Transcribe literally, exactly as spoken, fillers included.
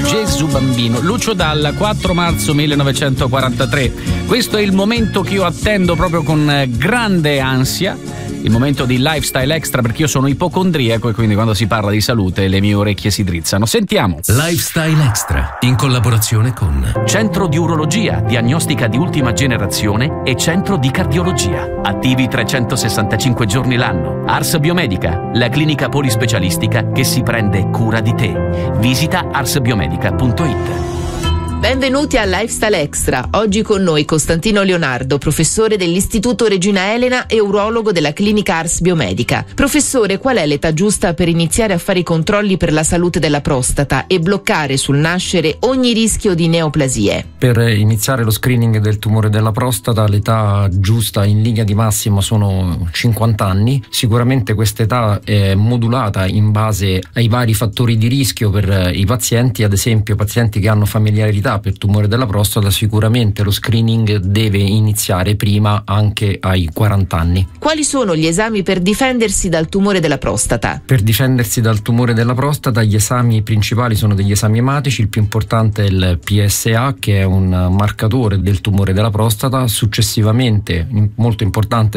Gesù bambino. Lucio Dalla, quattro marzo millenovecentoquarantatré. Questo è il momento che io attendo proprio con grande ansia, il momento di Lifestyle Extra, perché io sono ipocondriaco e quindi quando si parla di salute le mie orecchie si drizzano. Sentiamo. Lifestyle Extra, in collaborazione con Centro di Urologia, diagnostica di ultima generazione e Centro di Cardiologia. Attivi trecentosessantacinque giorni l'anno. Ars Biomedica, la clinica polispecialistica che si prende cura di te. Visita ars biomedica punto it. Benvenuti a Lifestyle Extra. Oggi con noi Costantino Leonardo, professore dell'Istituto Regina Elena e urologo della clinica Ars Biomedica. Professore, qual è l'età giusta per iniziare a fare i controlli per la salute della prostata e bloccare sul nascere ogni rischio di neoplasie? Per iniziare lo screening del tumore della prostata l'età giusta in linea di massima sono cinquanta anni. Sicuramente questa età è modulata in base ai vari fattori di rischio per i pazienti, ad esempio pazienti che hanno familiarità per tumore della prostata, sicuramente lo screening deve iniziare prima, anche ai quaranta anni. Quali sono gli esami per difendersi dal tumore della prostata? Per difendersi dal tumore della prostata gli esami principali sono degli esami ematici. Il più importante è il P S A, che è un marcatore del tumore della prostata. Successivamente, molto importante,